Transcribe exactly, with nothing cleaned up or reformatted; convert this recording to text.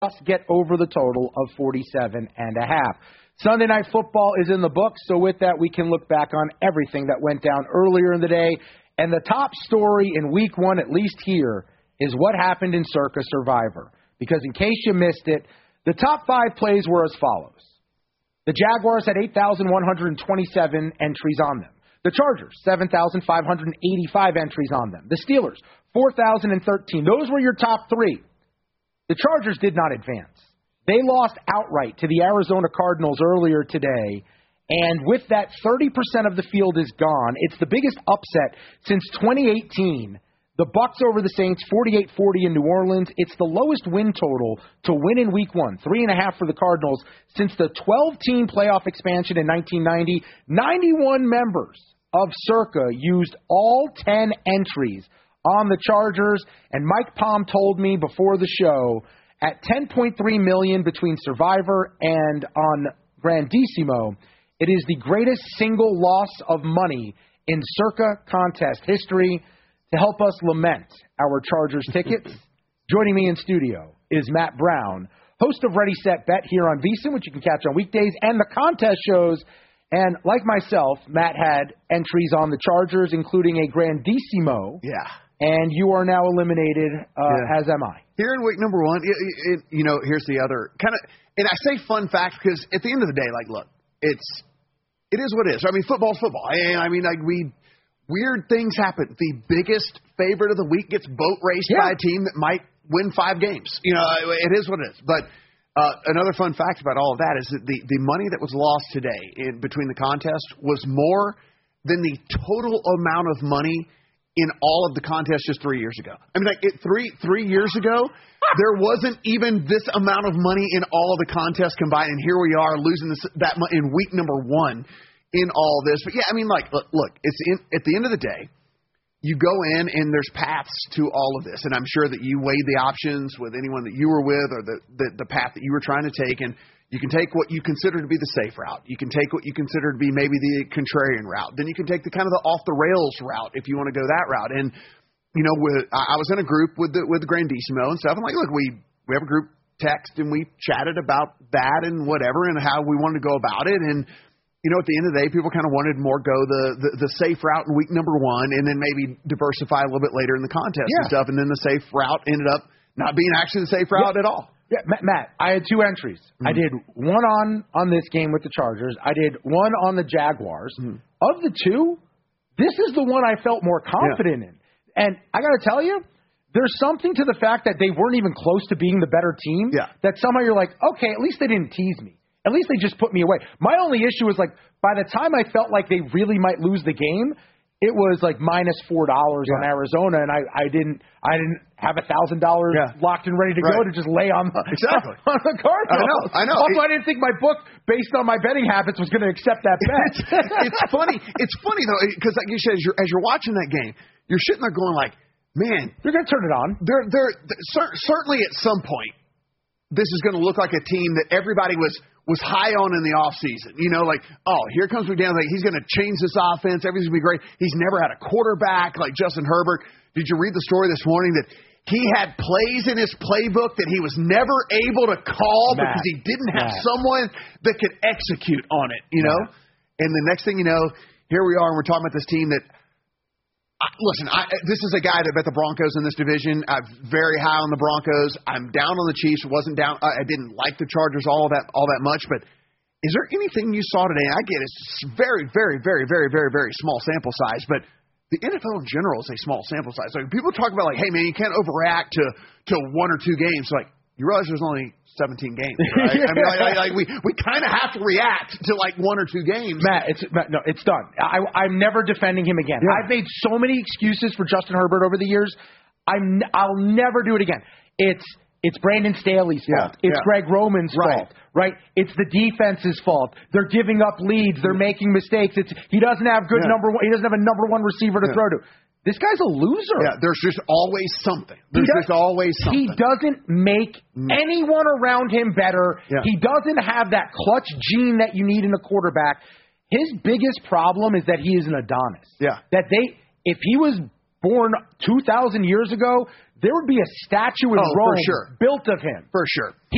just get over the total of forty-seven and a half. Sunday Night Football is in the books, so with that, we can look back on everything that went down earlier in the day. And the top story in week one, at least here, is what happened in Circa Survivor. Because in case you missed it, the top five plays were as follows. The Jaguars had eight thousand one hundred twenty-seven entries on them. The Chargers, seven thousand five hundred eighty-five entries on them. The Steelers, four thousand thirteen. Those were your top three. The Chargers did not advance. They lost outright to the Arizona Cardinals earlier today. And with that, thirty percent of the field is gone. It's the biggest upset since twenty eighteen. The Bucks over the Saints, forty-eight forty in New Orleans. It's the lowest win total to win in week one, three and a half for the Cardinals, since the twelve-team playoff expansion in nineteen ninety. ninety-one members of Circa used all ten entries on the Chargers, and Mike Palm told me before the show, at ten point three million dollars between Survivor and on Grandissimo, it is the greatest single loss of money in Circa contest history. To help us lament our Chargers tickets, joining me in studio is Matt Brown, host of Ready, Set, Bet here on VSiN, which you can catch on weekdays, and the contest shows. And like myself, Matt had entries on the Chargers, including a Grandissimo. Yeah. And you are now eliminated, uh, yeah. as am I. Here in week number one, it, it, you know, here's the other kind of, and I say fun fact because at the end of the day, like, look, it's, it is what it is. I mean, football's football. I, I mean, like, we, weird things happen. The biggest favorite of the week gets boat raced yeah. by a team that might win five games. You know, it is what it is. But uh, another fun fact about all of that is that the, the money that was lost today in between the contests was more than the total amount of money in all of the contests just three years ago. I mean, like it, three three years ago, there wasn't even this amount of money in all of the contests combined, and here we are losing this, that money in week number one in all this. But yeah, I mean, like, look, look it's in, at the end of the day, you go in and there's paths to all of this, and I'm sure that you weighed the options with anyone that you were with or the, the, the path that you were trying to take, and you can take what you consider to be the safe route. You can take what you consider to be maybe the contrarian route. Then you can take the kind of the off-the-rails route if you want to go that route. And, you know, with, I was in a group with the, with the Grandissimo and stuff. I'm like, look, we, we have a group text, and we chatted about that and whatever and how we wanted to go about it. And, you know, at the end of the day, people kind of wanted more go the, the, the safe route in week number one and then maybe diversify a little bit later in the contest yeah. and stuff. And then the safe route ended up not being actually the safe route yeah. at all. Yeah, Matt, I had two entries. Mm-hmm. I did one on, on this game with the Chargers. I did one on the Jaguars. Mm-hmm. Of the two, this is the one I felt more confident yeah. in. And I got to tell you, there's something to the fact that they weren't even close to being the better team yeah. that somehow you're like, okay, at least they didn't tease me. At least they just put me away. My only issue was, like, by the time I felt like they really might lose the game, it was like minus four dollars yeah. on Arizona, and I, I didn't I didn't have a thousand dollars locked and ready to right. go to just lay on the exactly on the Cardinals. I know, I know. Also, it, I didn't think my book, based on my betting habits, was going to accept that bet. It's, it's funny. It's funny though, because like you said, as you're, as you're watching that game, you're sitting there going like, man, they're going to turn it on. They're they're, they're certainly at some point, this is going to look like a team that everybody was. was high on in the offseason. You know, like, oh, here comes McDaniel. Like, he's going to change this offense. Everything's going to be great. He's never had a quarterback like Justin Herbert. Did you read the story this morning that he had plays in his playbook that he was never able to call Matt, because he didn't have Matt. someone that could execute on it, you know? Matt. And the next thing you know, here we are, and we're talking about this team that, I, listen, I, this is a guy that bet the Broncos in this division. I'm very high on the Broncos. I'm down on the Chiefs. Wasn't down. I didn't like the Chargers all that all that much. But is there anything you saw today? I get it's very, very, very, very, very, very small sample size. But the N F L in general is a small sample size. Like people talk about like, hey man, you can't overreact to to one or two games. Like you realize there's only seventeen games, right? yeah. I mean, like, like, like we, we kind of have to react to like one or two games. Matt, it's Matt, no, it's done. I, I'm never defending him again. Yeah. I've made so many excuses for Justin Herbert over the years. I'm, I'll never do it again. It's it's Brandon Staley's fault. Yeah. It's Yeah. Greg Roman's right. fault, right? It's the defense's fault. They're giving up leads. They're making mistakes. It's he doesn't have good yeah. number one. He doesn't have a number one receiver to yeah. throw to. This guy's a loser. Yeah, there's just always something. There's does, just always something. He doesn't make anyone around him better. Yeah. He doesn't have that clutch gene that you need in a quarterback. His biggest problem is that he is an Adonis. Yeah. That they, if he was born two thousand years ago, there would be a statue in oh, Rome for sure. built of him. For sure. He